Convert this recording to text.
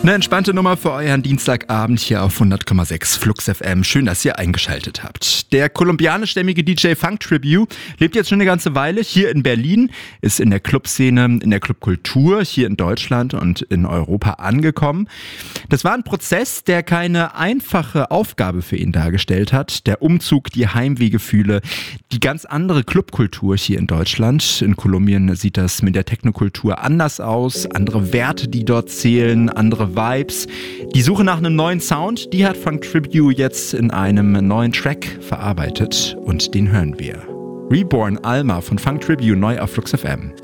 Eine entspannte Nummer für euren Dienstagabend hier auf 100,6 Flux FM. Schön, dass ihr eingeschaltet habt. Der kolumbianischstämmige DJ Funk Tribu lebt jetzt schon eine ganze Weile hier in Berlin, ist in der Clubszene, in der Clubkultur hier in Deutschland und in Europa angekommen. Das war ein Prozess, der keine einfache Aufgabe für ihn dargestellt hat. Der Umzug, die Heimwehgefühle, die ganz andere Clubkultur hier in Deutschland. In Kolumbien sieht das mit der Technokultur anders aus, andere Werte, die dort zählen, andere Vibes. Die Suche nach einem neuen Sound, die hat Funk Tribu jetzt in einem neuen Track verarbeitet und den hören wir. Reborn Alma von Funk Tribu neu auf Flux FM.